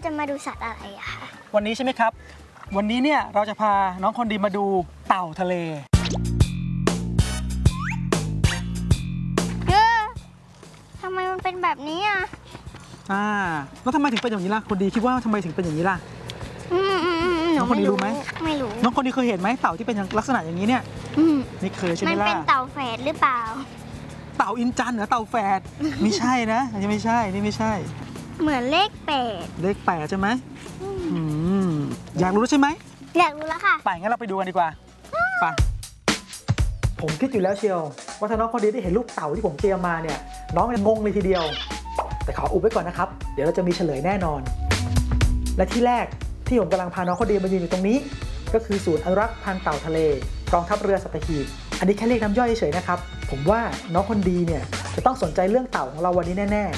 จะมาดูสัตว์อะไรอะคะวันนี้ใช่ไหมครับวันนี้เนี่ยเราจะพาน้องคนดีมาดูเต่าทะเลทำไมมันเป็นแบบนี้อ่ะแล้วทำไมถึงเป็นอย่างนี้ล่ะคนดีคิดว่าทำไมถึงเป็นอย่างนี้ล่ะน้องคนดีรู้ไหมไม่รู้น้องคนดีเคยเห็นไหมเต่าที่เป็นลักษณะอย่างนี้เนี่ยไม่เคยใช่ไหมล่ะมันเป็นเต่าแฝดหรือเปล่าเต่าอินจันเหรอเต่าแฝดไม่ใช่นะอันนี้ไม่ใช่นี่ไม่ใช่เหมือนเลข 8ใช่ไหมอยากรู้ใช่ไหมอยากรู้แล้วค่ะไปงั้นเราไปดูกันดีกว่าไปผมคิดอยู่แล้วเชียวว่าถ้าน้องคนดีได้เห็นรูปเต่าที่ผมเตรียมมาเนี่ยน้องจะงงเลยทีเดียวแต่ขออุบไว้ก่อนนะครับเดี๋ยวเราจะมีเฉลยแน่นอนและที่แรกที่ผมกำลังพาน้องคนดีมายืนอยู่ตรงนี้ก็คือศูนย์อนุรักษ์พันธุ์เต่าทะเลกองทัพเรือสัตหีบอันนี้แค่เรียกน้ำย่อยเฉยๆนะครับผมว่าน้องคนดีเนี่ยจะต้องสนใจเรื่องเต่าของเราวันนี้แน่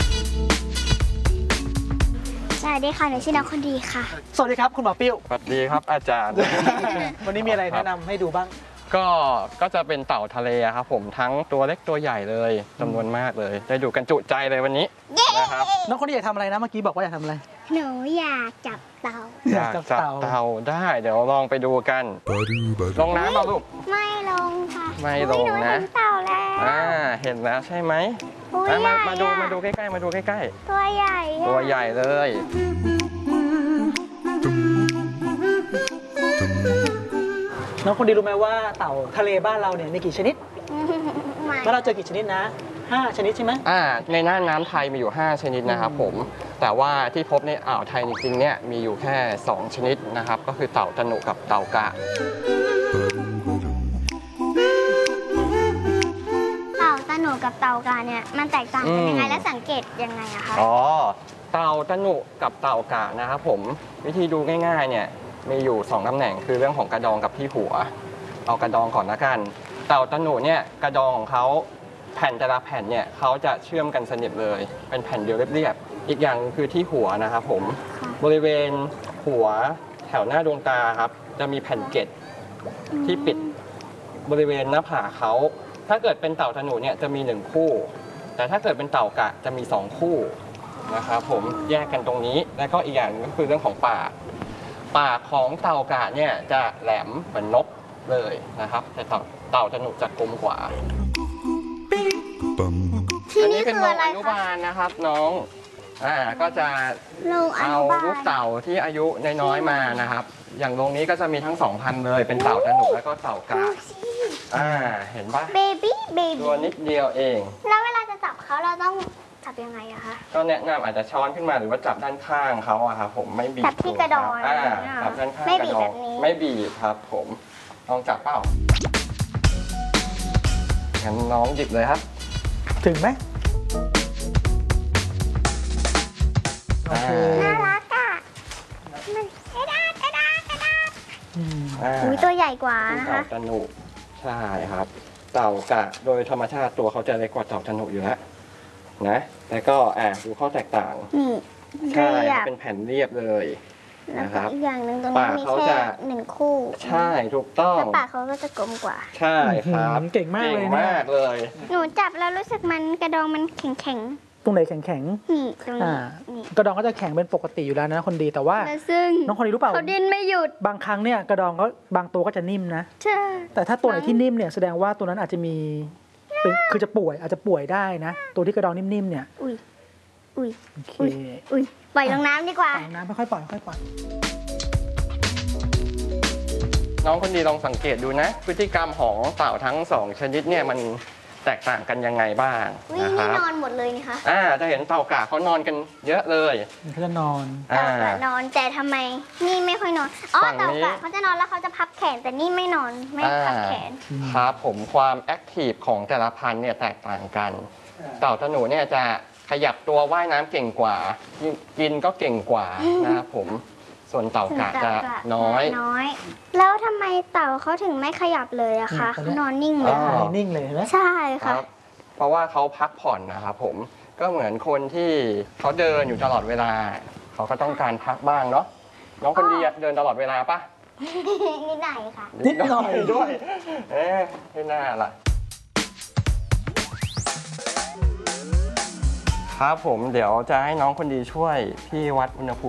สวัสดีค่ะหนูชื่อน้องคนดีค่ะสวัสดีครับคุณหมอปิ้วสวัสดีครับอาจารย์วันนี้มีอะไรแนะนำให้ดูบ้างก็จะเป็นเต่าทะเลครับผมทั้งตัวเล็กตัวใหญ่เลยจำนวนมากเลยได้ดูกันจุใจเลยวันนี้นะครับน้องคนดีอยากทำอะไรนะเมื่อกี้บอกว่าอยากทำอะไรหนูอยากจับเต่าอยากจับเต่าได้เดี๋ยวลองไปดูกันลงน้ำมาลูกไม่ลงค่ะไม่ลงนะเห็นเต่าแล้วเห็นแล้วใช่ไหมมาดูใกล้ๆมาดูใกล้ๆตัวใหญ่เลยน้องคนดีรู้ไหมว่าเต่าทะเลบ้านเราเนี่ยมีกี่ชนิดแล้วเราเจอกี่ชนิดนะ5 ชนิดใช่ไหมในน่านน้ำไทยมีอยู่5 ชนิดนะครับผมแต่ว่าที่พบในอ่าวไทยจริงๆเนี่ยมีอยู่แค่2 ชนิดนะครับก็คือเต่าตะหนุกับเต่ากระเต่าตะหนุกับเต่ากระเนี่ยมันแตกต่างกันยังไงและสังเกตยังไงอะคะเต่าตะหนุกับเต่ากระนะครับผมวิธีดูง่ายๆเนี่ยมีอยู่2 ตำแหน่งคือเรื่องของกระดองกับที่หัวเอากระดองก่อนละกันเต่าตะหนุเนี่ยกระดองของเขาแผ่นแต่ละแผ่นเนี่ยเขาจะเชื่อมกันสนิทเลยเป็นแผ่นเดียวเรียบๆอีกอย่างคือที่หัวนะครับผมบริเวณหัวแถวหน้าดวงตาครับจะมีแผ่นเกล็ดที่ปิดบริเวณหน้าผากเขาถ้าเกิดเป็นเต่าตะหนุเนี่ยจะมี1 คู่แต่ถ้าเกิดเป็นเต่ากระจะมี2 คู่นะครับผมแยกกันตรงนี้แล้วก็อีกอย่างก็คือเรื่องของปากของเต่ากระเนี่ยจะแหลมเหมือนนกเลยนะครับแต่เต่าตะหนุจะกลมกว่าอันนี้เป็นโรงอนุบาลนะครับน้องก็จะเอาลูกเต่าที่อายุน้อยๆมานะครับอย่างโรงนี้ก็จะมีทั้ง2 พันเลยเป็นเต่าตะหนุแล้วก็เต่ากระเห็นปะเบบี้ตัวนิดเดียวเองแล้วเวลาจะจับเขาเราต้องจับยังไงอะคะก็แนะนำอาจจะช้อนขึ้นมาหรือว่าจับด้านข้างเขาอะครับผมไม่บีบจับที่กระดองจับด้านข้างกระดองไม่บีบครับผมลองจับเปล่างั้นน้องหยิบเลยครับถึงไหมน่ารักอ่ะมันกระดาษตัวใหญ่กว่านะคะเต่าตะหนุใช่ครับเต่ากระโดยธรรมชาติตัวเขาจะเล็กกว่าเต่าตะหนุอยู่แล้วนะแล้วก็ดูข้อแตกต่างใช่เป็นแผ่นเรียบเลยนะครับอีกอย่างหนึ่งตรงนี้มีแค่1 คู่ใช่ถูกต้องปากเขาก็จะกลมกว่าใช่ครับเก่งมากเลยหนูจับแล้วรู้สึกมันกระดองมันแข็งตรงไหนแข็งนี่ตรงนี้กระดองก็จะแข็งเป็นปกติอยู่แล้วนะคนดีแต่ว่าน้องคนดีรู้เปล่าเขาดิ้นไม่หยุดบางครั้งเนี่ยกระดองก็บางตัวก็จะนิ่มนะใช่แต่ถ้าตัวไหนที่นิ่มเนี่ยแสดงว่าตัวนั้นอาจจะมีคือจะป่วยอาจจะป่วยได้นะตัวที่กระดองนิ่มๆเนี่ยโอเคปล่อยลงน้ำดีกว่าปล่อยน้ำค่อยๆปล่อยน้องคนดีลองสังเกตดูนะพฤติกรรมของเต่าทั้ง2 ชนิดเนี่ยมันแตกต่างกันยังไงบ้างนะครับนี่นอนหมดเลยนี่คะจะเห็นเต่ากระเขานอนกันเยอะเลยเขาจะนอนเต่ากระนอนแต่ทำไมนี่ไม่ค่อยนอนเต่ากระเขาจะนอนแล้วเขาจะพับแขนแต่นี่ไม่นอนไม่พับแขนครับผมความแอคทีฟของแต่ละพันธุ์เนี่ยแตกต่างกันเต่าตะหนุเนี่ยจะขยับตัวว่ายน้ำเก่งกว่ากินก็เก่งกว่านะครับผมส่วนเต่ากระจะน้อยแล้วทำไมเต่าเขาถึงไม่ขยับเลยอะคะเขานอนนิ่งเลยนิ่งเลยนะใช่ค่ะเพราะว่าเขาพักผ่อนนะครับผมก็เหมือนคนที่เขาเดินอยู่ตลอดเวลาเขาก็ต้องการพักบ้างเนาะน้องคนดีเดินตลอดเวลาปะนิดหน่อยค่ะนิดหน่อยด้วยไม่น่าล่ะครับผมเดี๋ยวจะให้น้องคนดีช่วยพี่วัดอุณหภูมิ